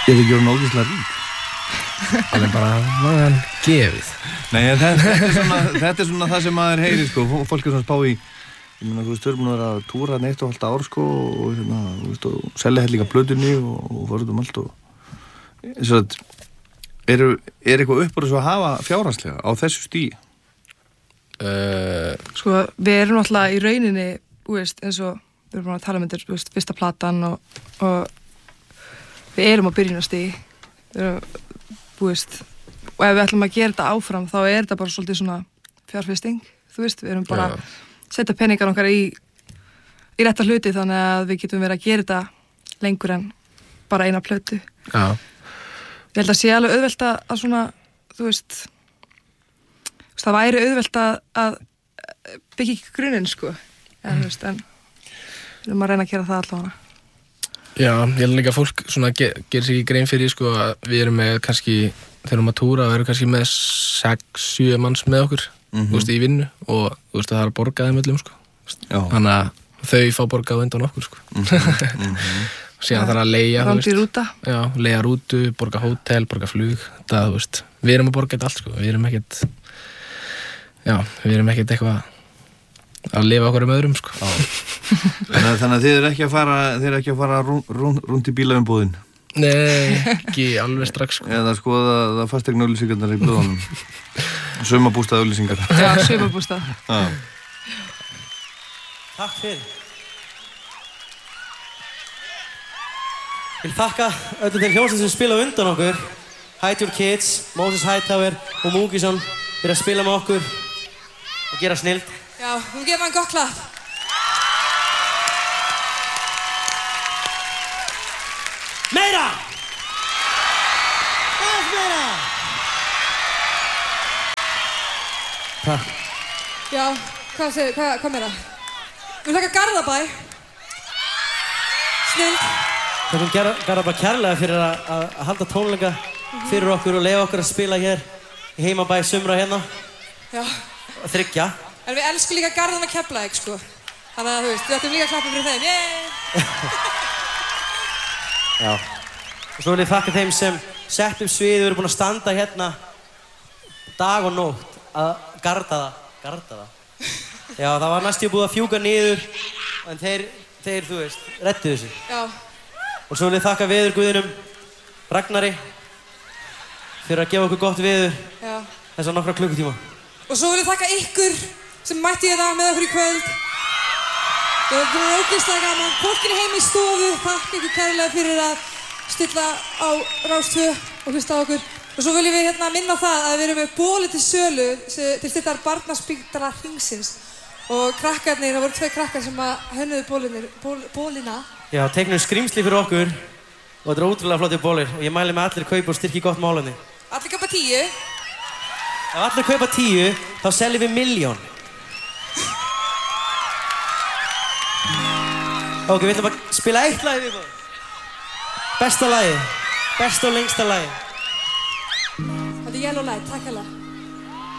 Ég hef ekki verið ógeðslega rík. Það er bara maður gefið. Nei, þetta er svona það sem maður heyrir, sko. Fólk er svona spá í, ég meina, þú veist, þau erum nú að túra 1,5 ár, sko, og hérna, þú veist, og selja líka plötunni og fóruð allt og eins og þetta, er eitthvað upp úr þessu að hafa fjárhagslega á þessu stíi? Sko, við erum alltaf í rauninni, þú veist, eins og við erum búin að tala um þetta, þú veist, fyrsta platan og við erum á byrjunarstigi, þú veist, og ef við ætlum að gera þetta áfram þá er þetta bara svolítið svona fjárfesting, þú veist, við erum bara að setja peningar okkar í rétta hluti þannig að við getum verið að gera þetta lengur en bara eina plötu. Já. Ég held að sé alveg auðvelt að svona, þú veist, það væri auðvelt að byggja ekki grunninn, sko, þú veist, en við erum að reyna að gera það allavega. Já, ég held líka að fólk svona gerir sig ekki grein fyrir, sko, að við erum með kannski, þegar við erum að túra, við erum kannski með 6-7 manns með okkur, þú veist, í vinnu og þú veist, það er að borga þeim öllum, sko. Þannig að þau fá borgað undan okkur, sko. Síðan þarf að leigja, þú veist. Rúta. Já, leigja rútu, borga hótel, borga flug, það, þú veist. Við erum að borga þetta allt, sko. Við erum ekkert eitthvað að lifa okkur öðrum, sko. Þannig að þið eru ekki að fara rúnd í bílaumboðin? Nei, ekki alveg strax, sko. Eða skoða fasteignaauglýsingarnar í blöðunum. Saumabústaðauglýsingar. Já, saumabústað. Takk fyrir. Ég vil þakka öllum þeim hljómsveitum sem spila undan okkur. Hide Your Kids, Moses Hightower og Múkisson fyrir að spila með okkur og gera snilld. Já, nú gefum hann gott klapp. Meira! Aðeins meira! Takk. Já, hvað meira? Við þakka Garðabæ. Snilld. Þakkum Garðabæ kærlega fyrir að halda tónleika fyrir okkur og leyfa okkur að spila hér í heimabæ sumra hérna. Já. Og þriggja. En við elskum líka Garðan að Keflavík, sko. Þannig að þú veist, við ættum líka að klappa fyrir þeim. Yey! Já. Og svo vil ég þakka þeim sem sett upp sviðið, við erum búin að standa hérna dag og nótt að garda það. Já, það var næstum búið að fjúka niður, en þeir, þú veist, reddu þessu. Já. Og svo vil ég þakka veðurguðinum, Ragnari, fyrir að gefa okkur gott veður þessa nokkra klukkutíma. Og svo vil ég þakka ykkur sem mætti þetta með okkur í kvöld. Það var ógeðslega gaman. Fólkinu heim í stofu, þakka ykkur kærlega fyrir að stilla á Rás 2 og hlusta á okkur. Og svo viljum við minna það að við erum með bóli til sölu til styrktar Barnaspítala Hringsins. Og krakkarnir, það voru 2 krakkar sem hönnuðu bólina. Já, teiknum skrýmsli fyrir okkur og þetta er ótrúlega flottir bólir og ég mæli með allir kaupa og styrki gott málefni. Allir kaupa 10. Ef allir kaupa 10, þá seljum við 1.000.000. Ok, við ætlum að spila eitt lagi við það. Besta lagi. Besta og lengsta lagi. Þetta er Yellow Light, takk hella.